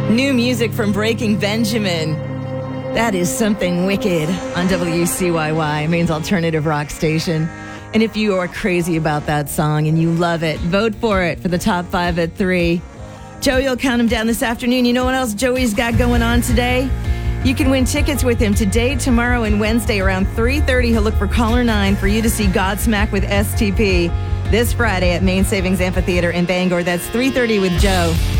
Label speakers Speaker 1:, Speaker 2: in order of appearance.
Speaker 1: New music from Breaking Benjamin. That is something wicked on WCYY, Maine's alternative rock station. And if you are crazy about that song and you love it, vote for it for the top 5 at 3. Joey will count them down this afternoon. You know what else Joey's got going on today? You can win tickets with him today, tomorrow, and Wednesday around 3:30. He'll look for caller 9 for you to see Godsmack with STP this Friday at Maine Savings Amphitheater in Bangor. That's 3:30 with Joe.